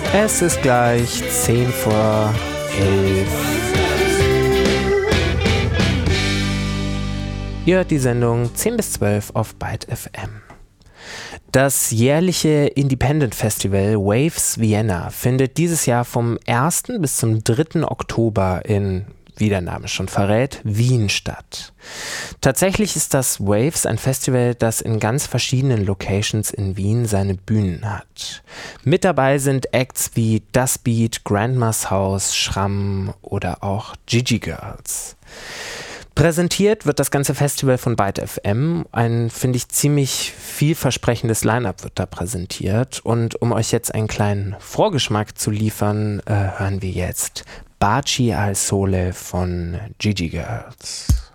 Es ist gleich 10 vor 11. Ihr hört die Sendung 10 bis 12 auf Byte FM. Das jährliche Independent Festival Waves Vienna findet dieses Jahr vom 1. bis zum 3. Oktober in, wie der Name schon verrät, Wien statt. Tatsächlich ist das Waves ein Festival, das in ganz verschiedenen Locations in Wien seine Bühnen hat. Mit dabei sind Acts wie Das Beat, Grandma's House, Schramm oder auch Gigi Girls. Präsentiert wird das ganze Festival von Byte FM. Ein, finde ich, ziemlich vielversprechendes Line-Up wird da präsentiert. Und um euch jetzt einen kleinen Vorgeschmack zu liefern, hören wir jetzt Baci al Sole von Gigi Girls.